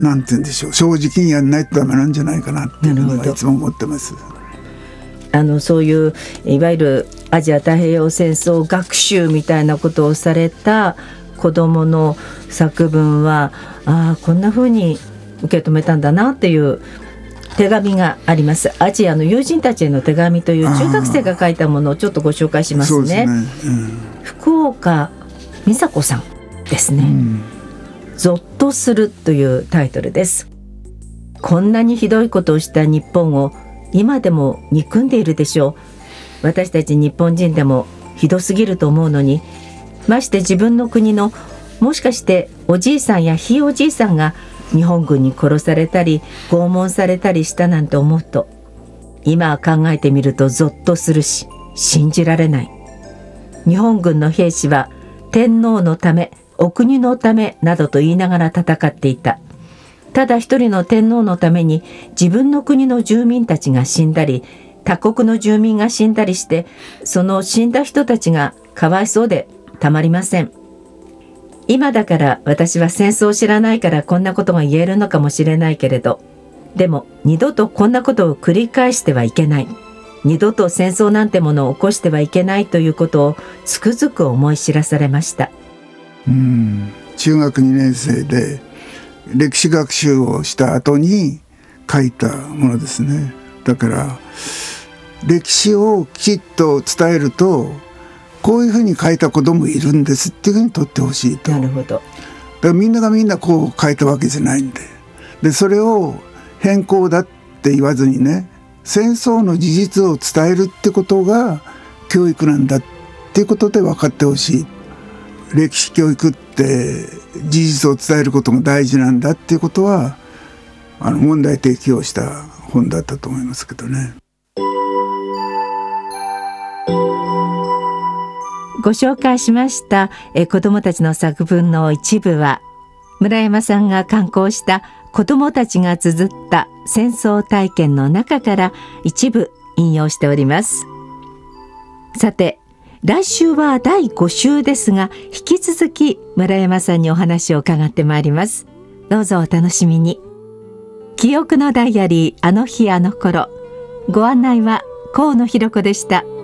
なんて言うんでしょう、正直にやんないとダメなんじゃないかなっていうのはいつも思ってます。 そういういわゆるアジア太平洋戦争学習みたいなことをされた子どもの作文は、こんな風に受け止めたんだなっていう手紙があります。アジアの友人たちへの手紙という中学生が書いたものをちょっとご紹介しますね。 そうですね、 福岡美佐子さんですね、ゾッとするというタイトルです。こんなにひどいことをした日本を今でも憎んでいるでしょう。私たち日本人でもひどすぎると思うのに、まして自分の国のもしかしておじいさんやひいおじいさんが日本軍に殺されたり拷問されたりしたなんて思うと、今考えてみるとゾッとするし信じられない。日本軍の兵士は天皇のためお国のためなどと言いながら戦っていた。ただ一人の天皇のために自分の国の住民たちが死んだり、他国の住民が死んだりして、その死んだ人たちがかわいそうでたまりません。今だから私は戦争を知らないからこんなことが言えるのかもしれないけれど、でも二度とこんなことを繰り返してはいけない。二度と戦争なんてものを起こしてはいけないということをつくづく思い知らされました。 中学2年生で歴史学習をした後に書いたものですね。だから歴史をきちっと伝えると、こういうふうに書いた子供いるんですっていうふうに取ってほしいと。 なるほど。 だからみんながみんなこう書いたわけじゃないんで、それを変更だって言わずにね、戦争の事実を伝えるってことが教育なんだっていうことで分かってほしい。歴史教育って事実を伝えることが大事なんだっていうことは問題提起をした本だったと思いますけどね。 ご紹介しました子どもたちの作文の一部は、村山さんが刊行した子どもたちが綴った戦争体験の中から一部引用しております。さて、来週は第5週ですが、引き続き村山さんにお話を伺ってまいります。どうぞお楽しみに。記憶のダイアリー、あの日あの頃。ご案内は河野弘子でした。